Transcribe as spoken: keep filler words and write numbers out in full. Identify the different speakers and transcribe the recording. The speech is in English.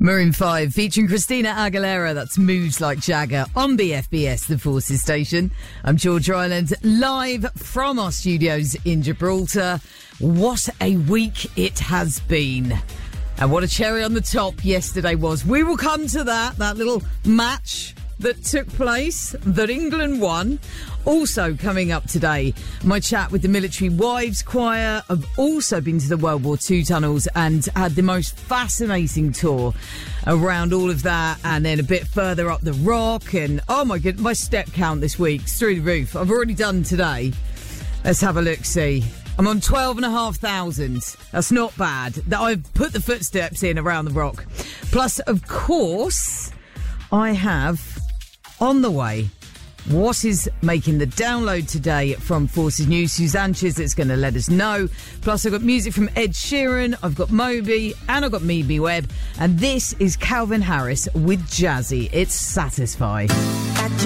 Speaker 1: Maroon five featuring Christina Aguilera. That's Moves Like Jagger on B F B S, the Forces station. I'm George Ryland, live from our studios in Gibraltar. What a week it has been. And what a cherry on the top yesterday was. We will come to that, that little match that took place, that England won. Also coming up today, my chat with the Military Wives Choir. I've also been to the World War Two tunnels and had the most fascinating tour around all of that, and then a bit further up the rock. And oh my goodness, my step count this week's through the roof. I've already done today. Let's have a look, see. I'm on twelve and a half thousand. That's not bad. I've put the footsteps in around the rock. Plus, of course, I have on the way what is making the download today from Forces News. Suzanne Chislett's going to let us know. Plus, I've got music from Ed Sheeran, I've got Moby, and I've got Mimi Webb. And this is Calvin Harris with Jazzy. It's Satisfy.